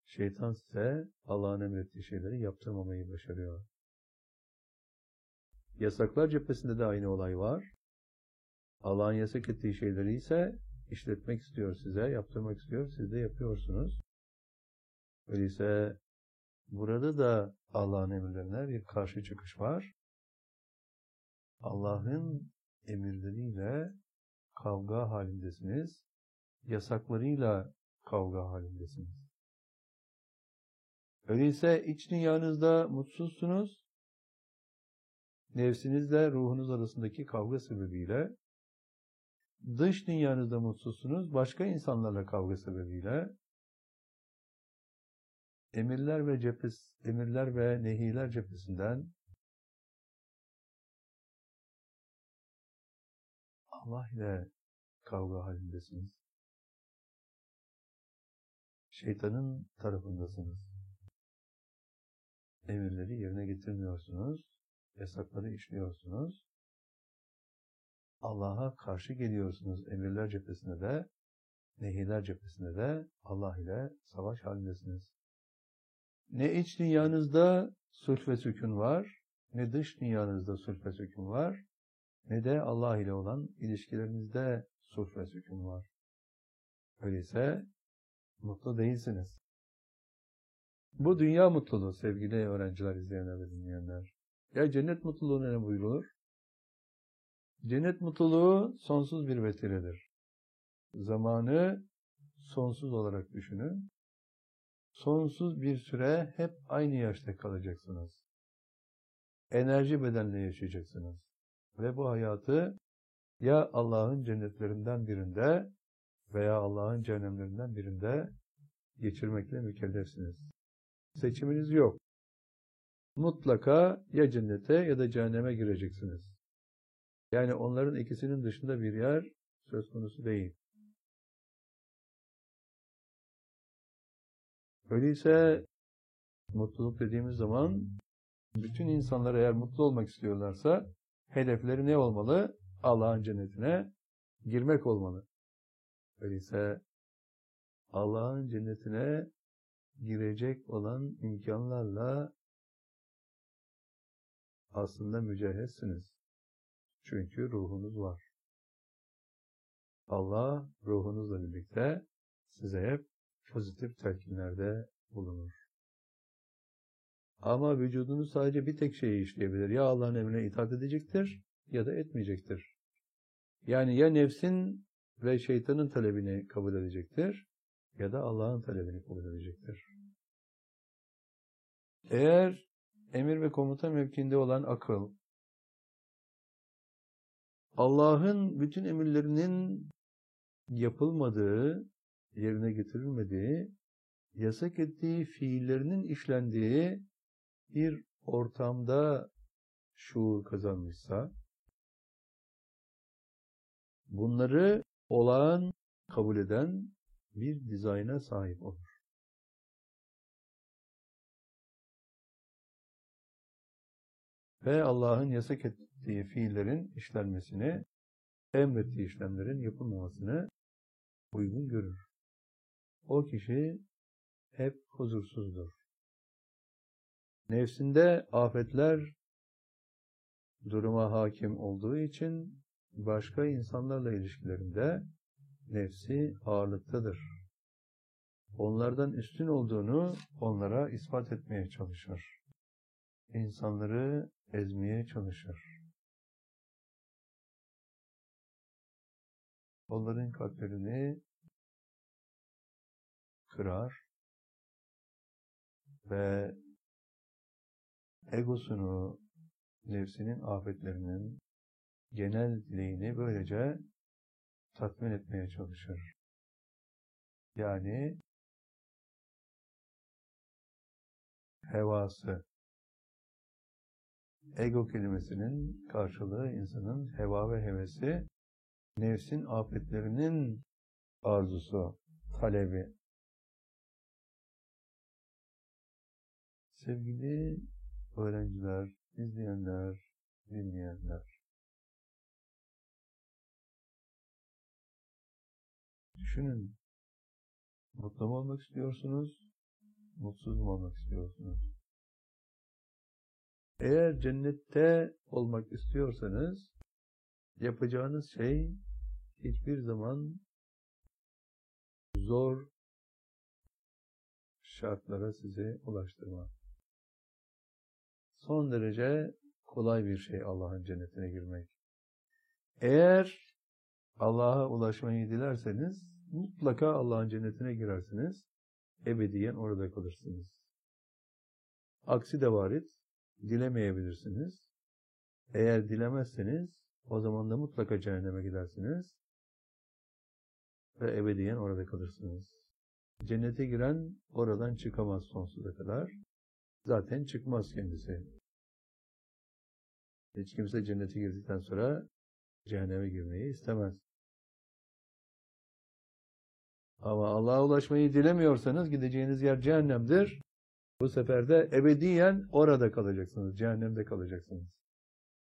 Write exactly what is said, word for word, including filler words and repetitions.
Şeytan size Allah'ın emrettiği şeyleri yaptırmamayı başarıyor. Yasaklar cephesinde de aynı olay var. Allah'ın yasak ettiği şeyleri ise işletmek istiyor size, yaptırmak istiyor, siz de yapıyorsunuz. Öyleyse burada da Allah'ın emirlerine bir karşı çıkış var. Allah'ın emirleriyle kavga halindesiniz, yasaklarıyla kavga halindesiniz. Öyleyse iç dünyanızda mutsuzsunuz, nefsinizle ruhunuz arasındaki kavga sebebiyle, dış dünyanızda mutsuzsunuz, başka insanlarla kavga sebebiyle, emirler ve cephes, emirler ve nehiler cephesinden Allah ile kavga halindesiniz. Şeytanın tarafındasınız. Emirleri yerine getirmiyorsunuz, yasakları işliyorsunuz. Allah'a karşı geliyorsunuz emirler cephesinde de, nehiler cephesinde de Allah ile savaş halindesiniz. Ne iç dünyanızda sulh ve sükun var, ne dış dünyanızda sulh ve sükun var, ne de Allah ile olan ilişkilerinizde sulh ve sükun var. Öyleyse mutlu değilsiniz. Bu dünya mutluluğu sevgili öğrenciler, izleyenler ve dinleyenler. Ya cennet mutluluğu ne buyurulur? Cennet mutluluğu sonsuz bir vetiredir. Zamanı sonsuz olarak düşünün. Sonsuz bir süre hep aynı yaşta kalacaksınız. Enerji bedenle yaşayacaksınız. Ve bu hayatı ya Allah'ın cennetlerinden birinde veya Allah'ın cehennemlerinden birinde geçirmekle mükellefsiniz. Seçiminiz yok. Mutlaka ya cennete ya da cehenneme gireceksiniz. Yani onların ikisinin dışında bir yer söz konusu değil. Öyleyse mutluluk dediğimiz zaman bütün insanlar eğer mutlu olmak istiyorlarsa hedefleri ne olmalı? Allah'ın cennetine girmek olmalı. Öyleyse Allah'ın cennetine girecek olan imkanlarla aslında mücehhezsiniz. Çünkü ruhunuz var. Allah ruhunuzla birlikte size hep pozitif telkinlerde bulunur. Ama vücudunuz sadece bir tek şeyi işleyebilir. Ya Allah'ın emrine itaat edecektir ya da etmeyecektir. Yani ya nefsin ve şeytanın talebini kabul edecektir ya da Allah'ın talebini kabul edecektir. Eğer emir ve komuta mevkiinde olan akıl, Allah'ın bütün emirlerinin yapılmadığı, yerine getirilmediği, yasak ettiği fiillerinin işlendiği bir ortamda şuur kazanmışsa, bunları olağan kabul eden bir dizayna sahip olur. Ve Allah'ın yasak ettiği fiillerin işlenmesini, emrettiği işlemlerin yapılmamasını uygun görür. O kişi hep huzursuzdur. Nefsinde afetler duruma hakim olduğu için başka insanlarla ilişkilerinde nefsi ağırlıktadır. Onlardan üstün olduğunu onlara ispat etmeye çalışır. İnsanları ezmeye çalışır. Onların kalplerini kırar ve egosunu, nefsinin afetlerinin genel dileğini böylece tatmin etmeye çalışır. Yani hevası. Ego kelimesinin karşılığı insanın heva ve hevesi, nefsin afetlerinin arzusu, talebi. Sevgili öğrenciler, izleyenler, dinleyenler. Düşünün, mutlu mu olmak istiyorsunuz Mutsuz mu olmak istiyorsunuz? Eğer cennette olmak istiyorsanız yapacağınız şey hiçbir zaman zor şartlara sizi ulaştırmaz. Son derece kolay bir şey Allah'ın cennetine girmek. Eğer Allah'a ulaşmayı dilerseniz mutlaka Allah'ın cennetine girersiniz. Ebediyen orada kalırsınız. Aksi de varit, dilemeyebilirsiniz. Eğer dilemezseniz o zaman da mutlaka cehenneme gidersiniz ve ebediyen orada kalırsınız. Cennete giren oradan çıkamaz sonsuza kadar. Zaten çıkmaz kendisi. Hiç kimse cennete girdikten sonra cehenneme girmeyi istemez. Ama Allah'a ulaşmayı dilemiyorsanız gideceğiniz yer cehennemdir. Bu sefer de ebediyen orada kalacaksınız, cehennemde kalacaksınız.